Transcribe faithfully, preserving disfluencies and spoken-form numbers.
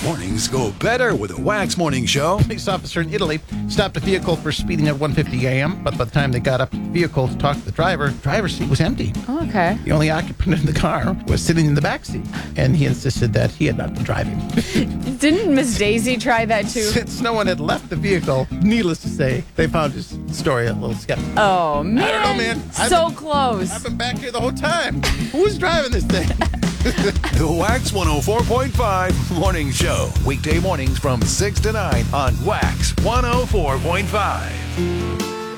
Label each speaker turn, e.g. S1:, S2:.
S1: Mornings go better with a Wax Morning Show.
S2: Police officer in Italy stopped a vehicle for speeding at one fifty a.m., but by the time they got up to the vehicle to talk to the driver, the driver's seat was empty.
S3: Oh, okay.
S2: The only occupant in the car was sitting in the back seat, and he insisted that he had not been driving.
S3: Didn't Miss Daisy try that too?
S2: Since no one had left the vehicle, needless to say, they found his story a little skeptical.
S3: Oh, man.
S2: I don't know, man. I've
S3: So
S2: been-
S3: close.
S2: I've been back here the whole time. Who's driving this thing?
S1: The Wax one oh four point five Morning Show. Weekday mornings from six to nine on Wax one oh four point five.